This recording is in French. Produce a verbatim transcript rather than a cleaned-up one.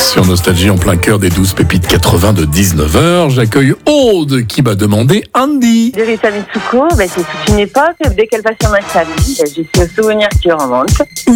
Sur Nostalgie, en plein cœur des douze pépites quatre-vingts de dix-neuf heures, j'accueille Aude qui m'a demandé Andy. De Rita Mitsuko, bah, c'est toute une époque. Dès qu'elle passe sur ma famille, bah, j'ai ce souvenir qui remonte.